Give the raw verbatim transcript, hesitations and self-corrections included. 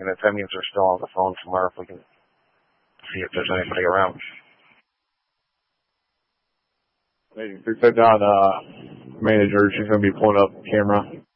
And if that means they're still on the phone somewhere, if we can see if there's anybody around. Hey, we put down uh, manager. She's going to be pulling up camera.